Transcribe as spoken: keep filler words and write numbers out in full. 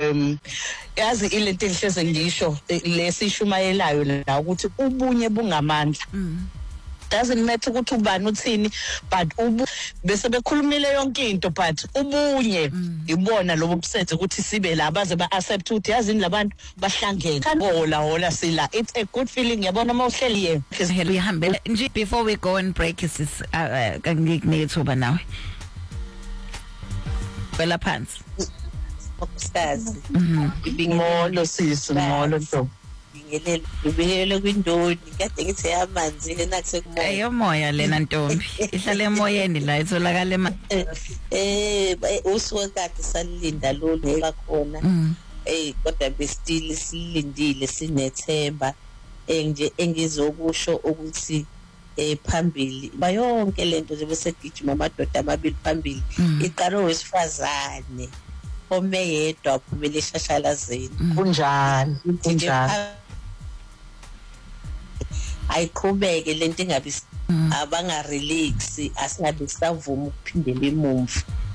um yazi ilento enhleze ngisho lesishumayelayo la ukuthi ubunye bungamandla. Doesn't matter ukuthi ubani uthini, but ubu bese bekhulumile yonke into, but ubunye ibona lobo busenze ukuthi sibe la baze ba accept ukuthi yazini labantu bahlangene hola hola sila. It's a good feeling yabona mawuhleli yena uyihambe nje. Before we go on break is kangikunethuba nawe wela phansi Ukusazi ibingolo sisi ngolo nto ngelelo ibelele kwindoni kade ngithi amanzi lena kusekumoya eyo moya lena ntombi ihlale emoyeni la itholakala eh usuke kade salilinda lo bakhona eh kodwa bestil silindile sinethemba nje engizokusho ukuthi eh phambili bayonke lento nje bese gijima amadoda amabili phambili iqaro wesifazane omeyedwa aphumele eshashalazeni kunjani kunjani ayiqhubeke lento ingabe abanga relax asingabe savuma ukuphindela emuva.